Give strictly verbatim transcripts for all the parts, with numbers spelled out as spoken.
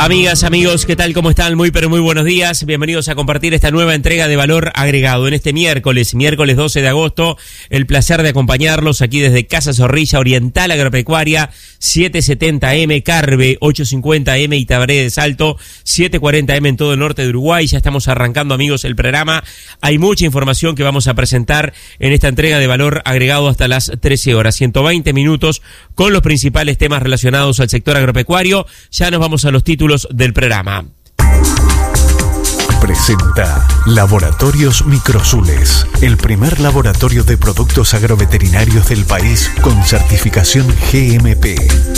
Amigas, amigos, ¿qué tal? ¿Cómo están? Muy pero muy buenos días. Bienvenidos a compartir esta nueva entrega de Valor Agregado. En este miércoles, miércoles doce de agosto, el placer de acompañarlos aquí desde Casa Zorrilla, Oriental Agropecuaria, setecientos setenta eme, Carve, ochocientos cincuenta eme y Tabaré de Salto, setecientos cuarenta eme en todo el norte de Uruguay. Ya estamos arrancando, amigos, el programa. Hay mucha información que vamos a presentar en esta entrega de Valor Agregado hasta las trece horas. ciento veinte minutos con los principales temas relacionados al sector agropecuario. Ya nos vamos a los títulos del programa. Presenta Laboratorios Microsules, el primer laboratorio de productos agroveterinarios del país con certificación G M P.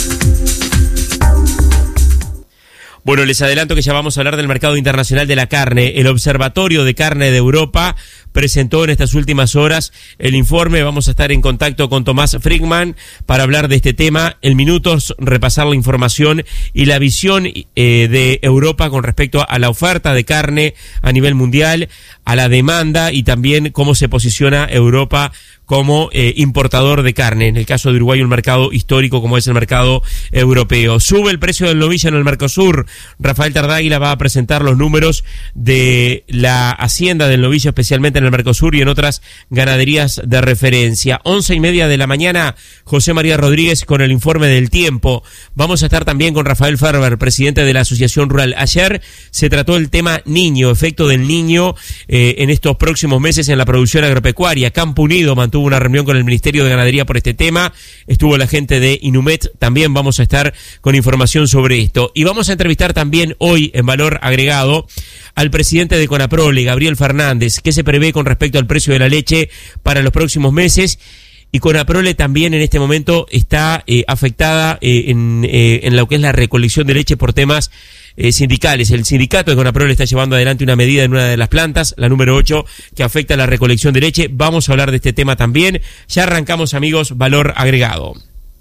Bueno, les adelanto que ya vamos a hablar del mercado internacional de la carne. El Observatorio de Carne de Europa presentó en estas últimas horas el informe. Vamos a estar en contacto con Tomás Friedman para hablar de este tema. En minutos repasar la información y la visión eh, de Europa con respecto a la oferta de carne a nivel mundial, a la demanda y también cómo se posiciona Europa como eh, importador de carne. En el caso de Uruguay, un mercado histórico como es el mercado europeo. Sube el precio del novillo en el Mercosur. Rafael Tardáguila va a presentar los números de la hacienda del novillo, especialmente en el Mercosur y en otras ganaderías de referencia. Once y media de la mañana, José María Rodríguez con el informe del tiempo. Vamos a estar también con Rafael Ferber, presidente de la Asociación Rural. Ayer se trató el tema niño, efecto del niño eh, en estos próximos meses en la producción agropecuaria. Campo Unido mantuvo Tuvo una reunión con el Ministerio de Ganadería por este tema, estuvo la gente de Inumet, también vamos a estar con información sobre esto. Y vamos a entrevistar también hoy en Valor Agregado al presidente de Conaprole, Gabriel Fernández, qué se prevé con respecto al precio de la leche para los próximos meses. Y Conaprole también en este momento está eh, afectada eh, en, eh, en lo que es la recolección de leche por temas eh, sindicales. El sindicato de Conaprole está llevando adelante una medida en una de las plantas, la número ocho, que afecta a la recolección de leche. Vamos a hablar de este tema también. Ya arrancamos, amigos, Valor Agregado.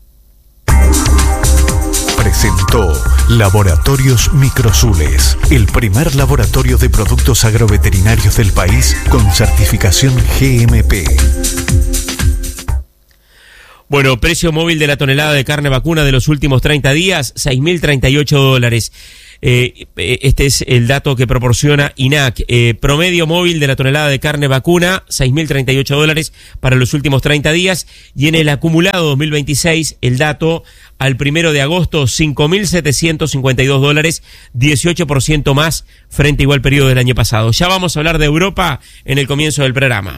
Presentó Laboratorios Microsules, el primer laboratorio de productos agroveterinarios del país con certificación G M P. Bueno, precio móvil de la tonelada de carne vacuna de los últimos treinta días, seis mil treinta y ocho dólares. Eh, este es el dato que proporciona INAC. Eh, promedio móvil de la tonelada de carne vacuna, seis mil treinta y ocho dólares para los últimos treinta días. Y en el acumulado dos mil veintiséis, el dato al primero de agosto, cinco mil setecientos cincuenta y dos dólares, dieciocho por ciento más frente a igual periodo del año pasado. Ya vamos a hablar de Europa en el comienzo del programa.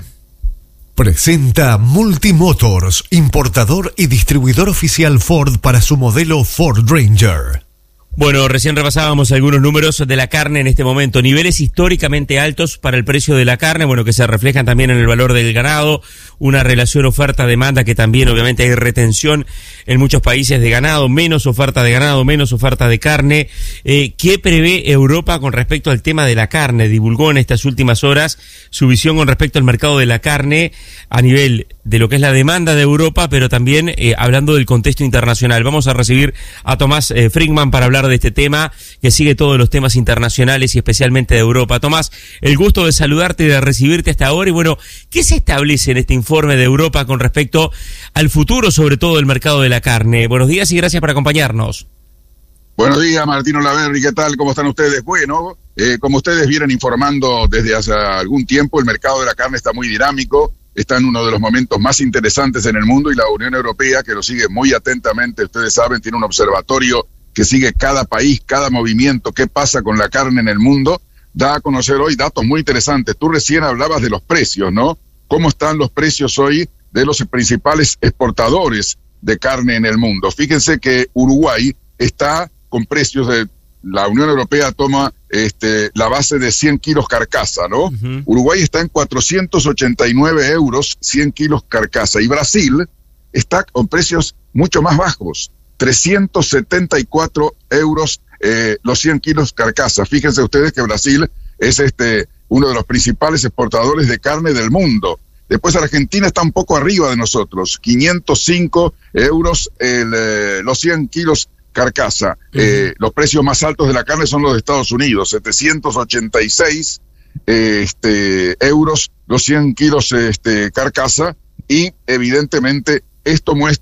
Presenta Multimotors, importador y distribuidor oficial Ford para su modelo Ford Ranger. Bueno, recién repasábamos algunos números de la carne en este momento. Niveles históricamente altos para el precio de la carne, bueno, que se reflejan también en el valor del ganado. Una relación oferta-demanda que también obviamente hay retención en muchos países de ganado. Menos oferta de ganado, menos oferta de carne. Eh, ¿Qué prevé Europa con respecto al tema de la carne? Divulgó en estas últimas horas su visión con respecto al mercado de la carne a nivel de lo que es la demanda de Europa, pero también eh, hablando del contexto internacional. Vamos a recibir a Tomás eh, Friedman para hablar de este tema, que sigue todos los temas internacionales y especialmente de Europa. Tomás, el gusto de saludarte y de recibirte hasta ahora. Y bueno, ¿qué se establece en este informe de Europa con respecto al futuro, sobre todo del mercado de la carne? Buenos días y gracias por acompañarnos. Buenos días, Martino Laverri, ¿qué tal? ¿Cómo están ustedes? Bueno, eh, como ustedes vienen informando desde hace algún tiempo, el mercado de la carne está muy dinámico, está en uno de los momentos más interesantes en el mundo y la Unión Europea, que lo sigue muy atentamente, ustedes saben, tiene un observatorio que sigue cada país, cada movimiento, qué pasa con la carne en el mundo, da a conocer hoy datos muy interesantes. Tú recién hablabas de los precios, ¿no? ¿Cómo están los precios hoy de los principales exportadores de carne en el mundo? Fíjense que Uruguay está con precios de... La Unión Europea toma este, la base de cien kilos carcasa, ¿no? Uh-huh. Uruguay está en cuatrocientos ochenta y nueve euros, cien kilos carcasa. Y Brasil está con precios mucho más bajos, trescientos setenta y cuatro euros eh, los cien kilos carcasa. Fíjense ustedes que Brasil es este uno de los principales exportadores de carne del mundo. Después Argentina está un poco arriba de nosotros, quinientos cinco euros el, eh, los cien kilos carcasa. Uh-huh. Eh, los precios más altos de la carne son los de Estados Unidos, setecientos ochenta y seis eh, este, euros los cien kilos este, carcasa, y evidentemente esto muestra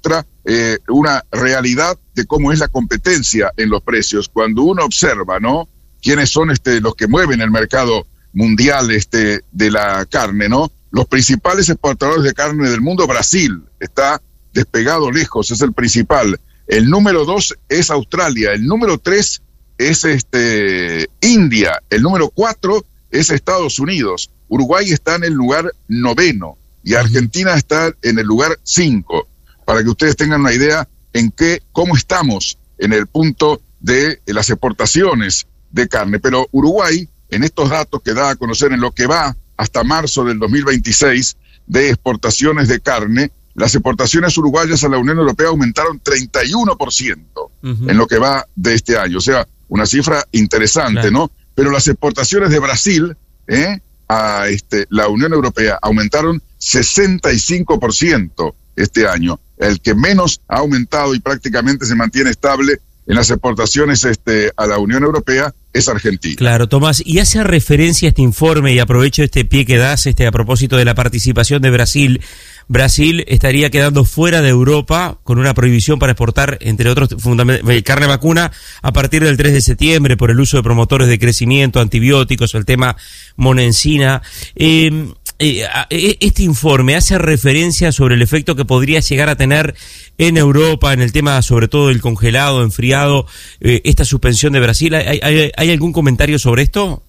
eh, una realidad de cómo es la competencia en los precios. Cuando uno observa, ¿no?, quiénes son este, los que mueven el mercado mundial este, de la carne, ¿no? Los principales exportadores de carne del mundo, Brasil, está despegado lejos, es el principal. El número dos es Australia, el número tres es este, India, el número cuatro es Estados Unidos. Uruguay está en el lugar noveno y Argentina está en el lugar cinco, para que ustedes tengan una idea en qué, cómo estamos en el punto de las exportaciones de carne. Pero Uruguay, en estos datos que da a conocer en lo que va hasta marzo del dos mil veintiséis de exportaciones de carne, las exportaciones uruguayas a la Unión Europea aumentaron treinta y uno por ciento uh-huh. en lo que va de este año. O sea, una cifra interesante, claro. ¿no? Pero las exportaciones de Brasil ¿eh? a este, la Unión Europea aumentaron sesenta y cinco por ciento este año. El que menos ha aumentado y prácticamente se mantiene estable en las exportaciones este, a la Unión Europea es Argentina. Claro, Tomás, y hace referencia a este informe, y aprovecho este pie que das este, a propósito de la participación de Brasil. Brasil estaría quedando fuera de Europa con una prohibición para exportar, entre otros, carne vacuna a partir del tres de septiembre por el uso de promotores de crecimiento, antibióticos, el tema monencina. Eh, eh, este informe hace referencia sobre el efecto que podría llegar a tener en Europa en el tema, sobre todo del congelado, enfriado, eh, esta suspensión de Brasil. ¿Hay, hay, ¿Hay algún comentario sobre esto?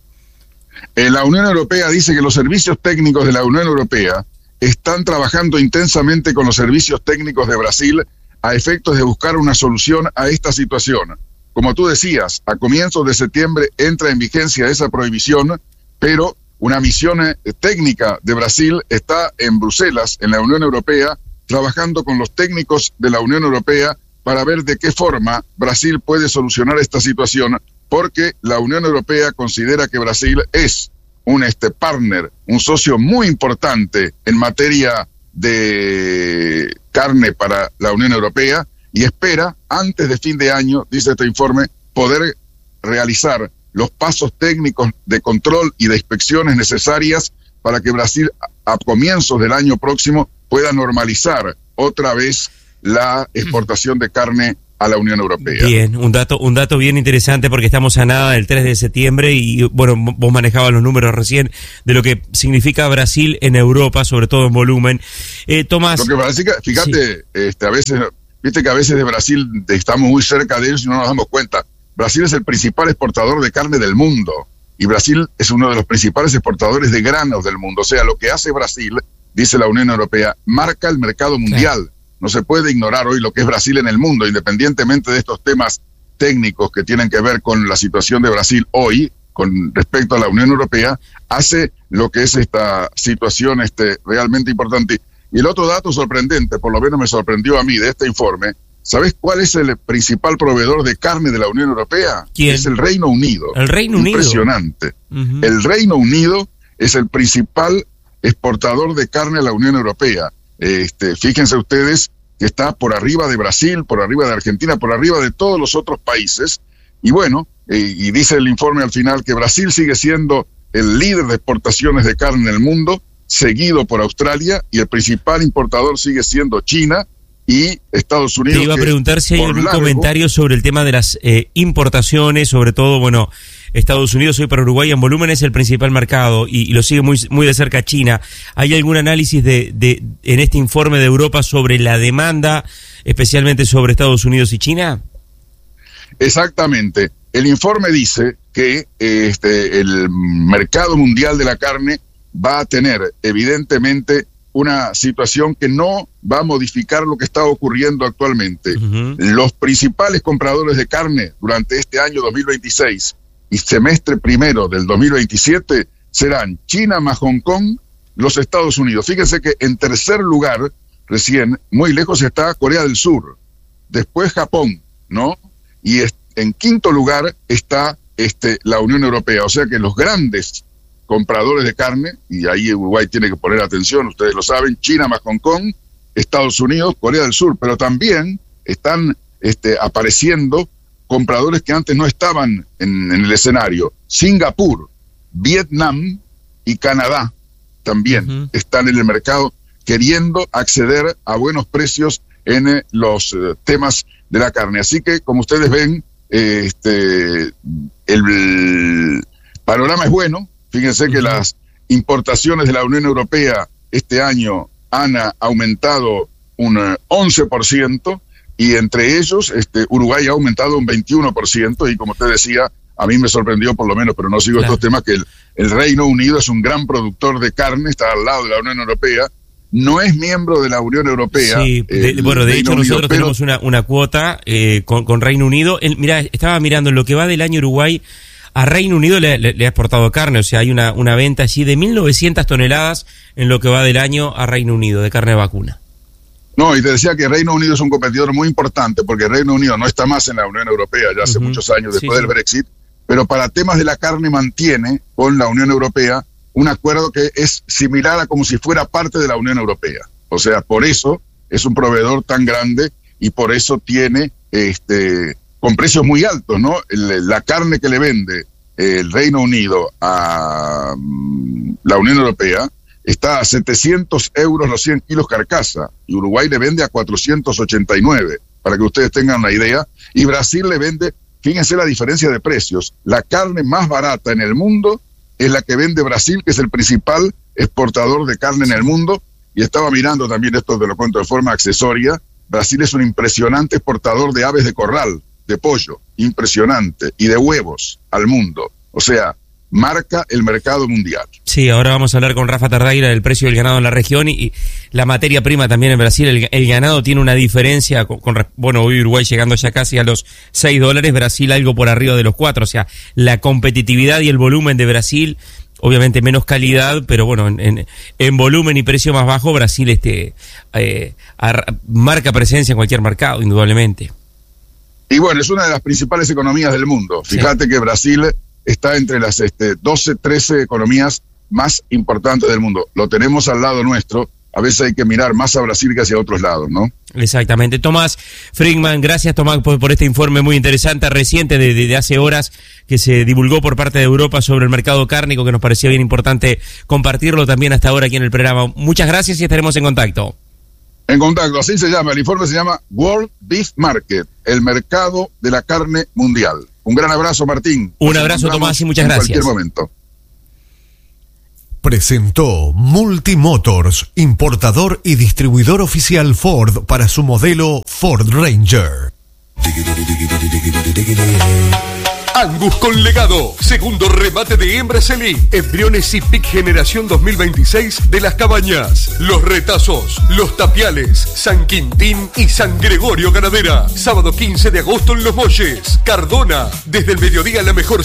Eh, la Unión Europea dice que los servicios técnicos de la Unión Europea están trabajando intensamente con los servicios técnicos de Brasil a efectos de buscar una solución a esta situación. Como tú decías, a comienzos de septiembre entra en vigencia esa prohibición, pero una misión técnica de Brasil está en Bruselas, en la Unión Europea, trabajando con los técnicos de la Unión Europea para ver de qué forma Brasil puede solucionar esta situación, porque la Unión Europea considera que Brasil es un este partner, un socio muy importante en materia de carne para la Unión Europea y espera, antes de fin de año, dice este informe, poder realizar los pasos técnicos de control y de inspecciones necesarias para que Brasil, a comienzos del año próximo, pueda normalizar otra vez la exportación de carne a la Unión Europea. Bien, un dato un dato bien interesante porque estamos a nada del tres de septiembre y, bueno, vos manejabas los números recién de lo que significa Brasil en Europa, sobre todo en volumen. Eh, Tomás... Lo que parece que, fíjate, sí. este, a veces, viste que a veces de Brasil estamos muy cerca de ellos y no nos damos cuenta. Brasil es el principal exportador de carne del mundo y Brasil es uno de los principales exportadores de granos del mundo. O sea, lo que hace Brasil, dice la Unión Europea, marca el mercado mundial. Sí. No se puede ignorar hoy lo que es Brasil en el mundo, independientemente de estos temas técnicos que tienen que ver con la situación de Brasil hoy, con respecto a la Unión Europea, hace lo que es esta situación este, realmente importante. Y el otro dato sorprendente, por lo menos me sorprendió a mí de este informe, ¿sabes cuál es el principal proveedor de carne de la Unión Europea? ¿Quién? Es el Reino Unido. El Reino Unido. Impresionante. Uh-huh. El Reino Unido es el principal exportador de carne a la Unión Europea. Este, fíjense ustedes que está por arriba de Brasil, por arriba de Argentina, por arriba de todos los otros países. Y bueno, eh, y dice el informe al final que Brasil sigue siendo el líder de exportaciones de carne en el mundo, seguido por Australia, y el principal importador sigue siendo China y Estados Unidos. Te iba a preguntar si hay algún largo, comentario sobre el tema de las eh, importaciones, sobre todo, bueno, Estados Unidos hoy para Uruguay en volumen es el principal mercado y, y lo sigue muy muy de cerca China. ¿Hay algún análisis de, de en este informe de Europa sobre la demanda, especialmente sobre Estados Unidos y China? Exactamente. El informe dice que este el mercado mundial de la carne va a tener evidentemente una situación que no va a modificar lo que está ocurriendo actualmente. Uh-huh. Los principales compradores de carne durante este año dos mil veintiséis y semestre primero del dos mil veintisiete serán China más Hong Kong, los Estados Unidos. Fíjense que en tercer lugar, recién, muy lejos está Corea del Sur, después Japón, ¿no? Y es, en quinto lugar está este, la Unión Europea. O sea que los grandes compradores de carne, y ahí Uruguay tiene que poner atención, ustedes lo saben, China más Hong Kong, Estados Unidos, Corea del Sur, pero también están este, apareciendo compradores que antes no estaban en, en el escenario. Singapur, Vietnam y Canadá también uh-huh. están en el mercado queriendo acceder a buenos precios en eh, los eh, temas de la carne. Así que, como ustedes ven, eh, este, el, el panorama es bueno. Fíjense que las importaciones de la Unión Europea este año han aumentado un once por ciento y entre ellos este, Uruguay ha aumentado un veintiuno por ciento y como usted decía, a mí me sorprendió por lo menos, pero no sigo claro. estos temas, que el, el Reino Unido es un gran productor de carne, está al lado de la Unión Europea, no es miembro de la Unión Europea. Sí, de, el, bueno, de Reino hecho Unido, nosotros pero... tenemos una, una cuota eh, con, con Reino Unido. El, mira, estaba mirando en lo que va del año Uruguay, a Reino Unido le, le, le ha exportado carne, o sea, hay una, una venta allí de mil novecientas toneladas en lo que va del año a Reino Unido, de carne vacuna. No, y te decía que Reino Unido es un competidor muy importante, porque Reino Unido no está más en la Unión Europea ya hace uh-huh. muchos años después sí, del sí. Brexit, pero para temas de la carne mantiene con la Unión Europea un acuerdo que es similar a como si fuera parte de la Unión Europea. O sea, por eso es un proveedor tan grande y por eso tiene este con precios muy altos, ¿no? El, la carne que le vende el Reino Unido a um, la Unión Europea está a setecientos euros los cien kilos carcasa y Uruguay le vende a cuatrocientos ochenta y nueve, para que ustedes tengan una idea, y Brasil le vende, fíjense la diferencia de precios, la carne más barata en el mundo es la que vende Brasil, que es el principal exportador de carne en el mundo, y estaba mirando también esto, te lo cuento de forma accesoria, Brasil es un impresionante exportador de aves de corral, de pollo, impresionante, y de huevos al mundo, o sea, marca el mercado mundial. Sí, ahora vamos a hablar con Rafa Tardaira del precio del ganado en la región y, y la materia prima también en Brasil. El, el ganado tiene una diferencia con, con, bueno, hoy Uruguay llegando ya casi a los seis dólares, Brasil algo por arriba de los cuatro, o sea, la competitividad y el volumen de Brasil, obviamente menos calidad, pero bueno, en, en, en volumen y precio más bajo, Brasil este eh, ar, marca presencia en cualquier mercado, indudablemente. Y bueno, es una de las principales economías del mundo. Fíjate sí. que Brasil está entre las este, doce, trece economías más importantes del mundo. Lo tenemos al lado nuestro. A veces hay que mirar más a Brasil que hacia otros lados, ¿no? Exactamente. Tomás Frickman, gracias Tomás por, por este informe muy interesante, reciente, de, de, de hace horas, que se divulgó por parte de Europa sobre el mercado cárnico, que nos parecía bien importante compartirlo también hasta ahora aquí en el programa. Muchas gracias y estaremos en contacto. En contacto, así se llama. El informe se llama World Beef Market, el mercado de la carne mundial. Un gran abrazo, Martín. Un abrazo, Tomás, y muchas gracias. En cualquier momento. Presentó Multimotors, importador y distribuidor oficial Ford para su modelo Ford Ranger. Angus con legado, segundo remate de hembras Elite, embriones y Pic Generación dos mil veintiséis de Las Cabañas, Los Retazos, Los Tapiales, San Quintín y San Gregorio Ganadera. Sábado quince de agosto en Los Molles, Cardona, desde el mediodía la mejor